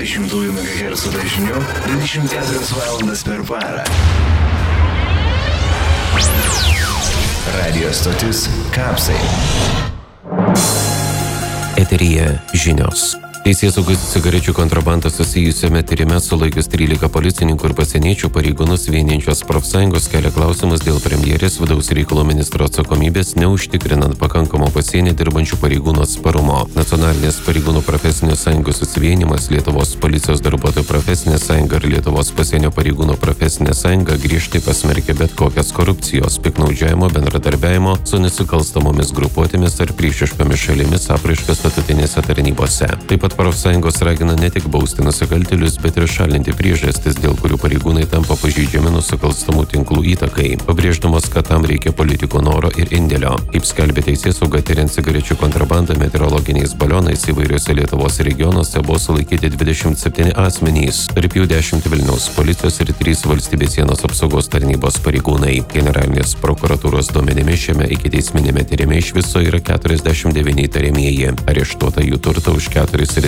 120 MHz dažniu 24 valandas per parą. Radio stotis Kapsai. Eteryje žinios. Teisėsaugos cigarečių kontrabandą susijusiame tyrime sulaikius 13 policininkų ir pasieniečių pareigūnus vienijančios profsąjungos kelia klausimus dėl premjerės vidaus reikalų ministro atsakomybės, neužtikrinant pakankamo pasienį dirbančių pareigūnų atsparumo. Nacionalinės pareigūnų profesinių sąjungų susivienimas, Lietuvos policijos darbuotojų profesinė sąjunga ir Lietuvos pasienio pareigūnų profesinė sąjunga griežtai pasmerkė bet kokias korupcijos, piktnaudžiavimo, bendradarbiavimo su nusikalstamomis grupuotėmis ar priešiškomis šalimis apraiškas statutinėse tarnybose. Taip pat profsąjungos ragina ne tik bausti nusikaltėlius, bet ir šalinti priežastis, dėl kurių pareigūnai tampa pažeidžiami nusikalstamų tinklų įtakai, pabrėždamas, kad tam reikia politikų noro ir indėlio. Kaip skelbė teisėsauga, tyriant cigarečių kontrabandą meteorologiniais balionais įvairiuose Lietuvos regionuose buvo sulaikyti 27 asmenys, tarp jų 10 Vilniaus policijos ir 3 valstybės sienos apsaugos tarnybos pareigūnai. Generalinės prokuratūros duomenimis šiame ikiteisminėme tyrime iš viso yra 49 įtariamieji, areštuota jų turto už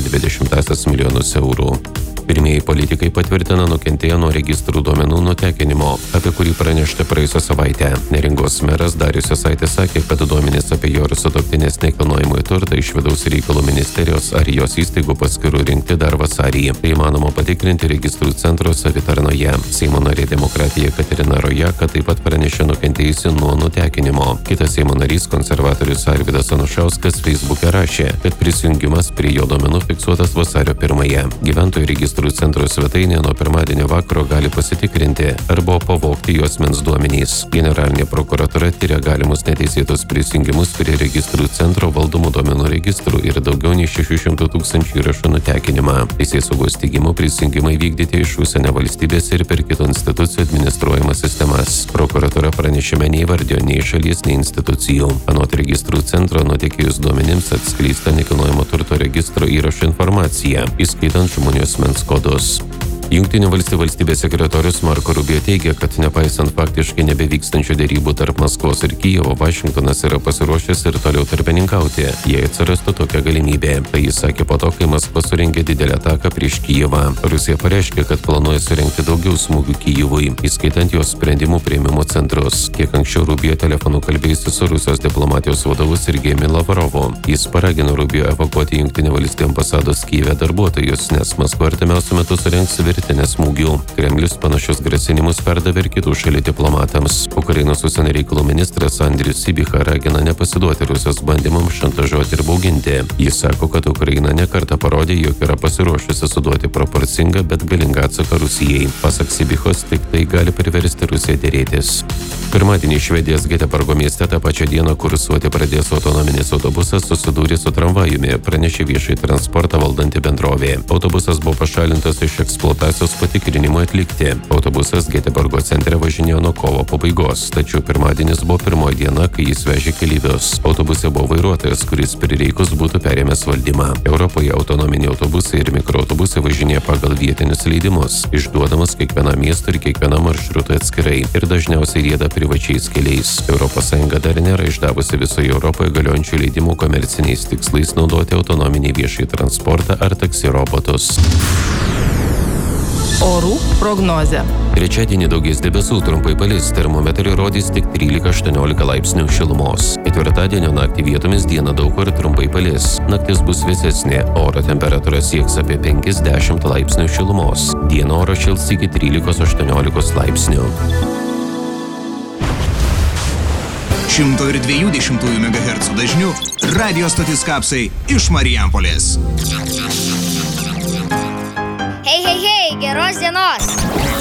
4,20 milijonus eurų. Pirmieji politikai patvirtina nukentėję nuo registrų duomenų nutekinimo, apie kurį pranešta praėjusią savaitę. Neringos meras Darius Jasaitis sakė, kad duomenys apie jo ir sutuoktinės nekilnojamąjį turtą iš vidaus reikalų ministerijos ar jos įstaigų paskirų rinkti dar vasarį. Tai įmanoma patikrinti registrų centro savitarnoje. Seimo narė Demokratija Katerina Rojaka taip pat pranešė nukentėjusi nuo nutekinimo. Kitas Seimo narys konservatorius Arvydas Anušauskas Facebook'e rašė, kad prisijungimas prie jo duomenų fiksuotas vasario 1. Gyventojų registrų centro svetainėje nuo pirmadienio vakaro gali pasitikrinti, ar buvo pavogti jos asmens duomenys. Generalinė prokuratūra tyria galimus neteisėtus prisijungimus prie registrų centro valdomų duomenų registrų ir daugiau nei 600 000 įrašų nutekinimą. Teisėsaugos teigimu prisijungimai vykdyti iš užsienio valstybės ir per kitų institucijų administruojamas sistemas. Prokuratūra pranešime neįvardijo nei šalies, nei institucijų. Anot registrų centro nutekėjus duomenims atskleista nekilnojamo turto registro įrašo informacija, įskaitant žmonių asmens kodus. Jungtinių valstijų valstybės sekretorius Marco Rubio teigia, kad nepaisant faktiškai nebevykstančių derybų tarp Maskvos ir Kijevo, Vašingtonas yra pasiruošęs ir toliau tarpininkauti, jei atsirastų tokia galimybė. Tai jis sakė po to, kai Maskva surengė didelę ataką prieš Kijevą. Rusija pareiškė, kad planuoja surengti daugiau smūgių Kijevui, įskaitant jos sprendimų priėmimo centrus. Kiek anksčiau Rubio telefonu kalbėjusi su Rusijos diplomatijos vadovu Sergejumi Lavrovu. Jis paragino Rubio evakuoti Jungtinių valstijų ambasados Kijeve darbuotojus, nes Maskva artimiausiu metu surengs virtinę smūgių. Kremlius panašius grasinimus perdavė ir kitų šalių diplomatams. Ukrainos užsienio reikalų ministras Andrius Sybiha ragina nepasiduoti Rusijos bandymams šantažuoti ir bauginti. Jis sako, kad Ukraina nekartą parodė, jog yra pasiruošusi suduoti proporcingą, bet galingą atsaką Rusijai. Pasak Sybihos, tik tai gali priversti Rusiją dėrėtis. Pirmadienį Švedijos Geteborgo mieste tą pačią dieną kursuoti pradės autonominis autobusas susidūrė su tramvajumi, pranešė viešai transportą valdanti bendrovė. Autobusas buvo pašalintas iš eksploatacijos patikrinimui atlikti. Autobusas Geteborgo centre važinėjo nuo kovo pabaigos, tačiau pirmadienis buvo pirmoji diena, kai jis vežė keleivius. Autobuse buvo vairuotojas, kuris prireikus būtų perėmęs valdymą. Europoje autonominiai autobusai ir mikroautobusai važinėja pagal vietinius leidimus, išduodamas kiekvienam miestui ir kiekvienam maršrutui atskirai ir dažniausiai rieda privačiais keliais. ES dar nėra išdavusi visoje Europoje galiojančių leidimų komerciniais tikslais naudoti autonominį viešąjį transportą ar taksi robotus. Orų prognozė. Trečiadienį daugės debesų, trumpai palis, termometrai rodys tik 13-18 laipsnių šilumos. Ketvirtadienio naktį vietomis dieną daug kur trumpai palis. Naktis bus vėsesnė, oro temperatūra sieks apie 5-10 laipsnių šilumos. Dieną oras šils iki 13-18 laipsnių. 120 MHz dažniu radio stotis Kapsai iš Marijampolės. Hei, geros dienos!